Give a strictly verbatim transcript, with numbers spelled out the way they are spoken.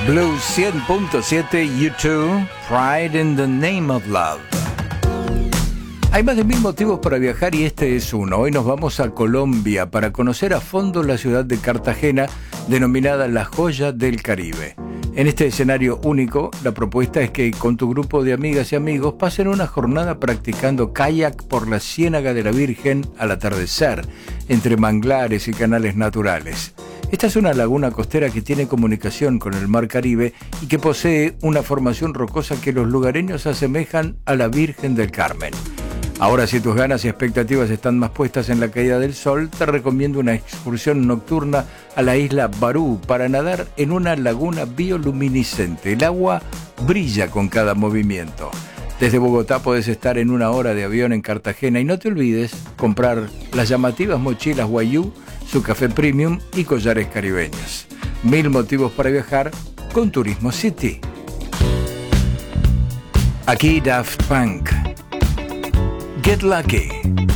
Blue cien punto siete, U dos, Pride in the Name of Love. Hay más de mil motivos para viajar y este es uno. Hoy nos vamos a Colombia para conocer a fondo la ciudad de Cartagena, denominada la joya del Caribe. En este escenario único, la propuesta es que con tu grupo de amigas y amigos pasen una jornada practicando kayak por la Ciénaga de la Virgen al atardecer, entre manglares y canales naturales. Esta es una laguna costera que tiene comunicación con el Mar Caribe y que posee una formación rocosa que los lugareños asemejan a la Virgen del Carmen. Ahora, si tus ganas y expectativas están más puestas en la caída del sol, te recomiendo una excursión nocturna a la isla Barú para nadar en una laguna bioluminiscente. El agua brilla con cada movimiento. Desde Bogotá podés estar en una hora de avión en Cartagena y no te olvides comprar las llamativas mochilas Wayuu, su café premium y collares caribeños. Mil motivos para viajar con Turismo City. Aquí Daft Punk. Get Lucky.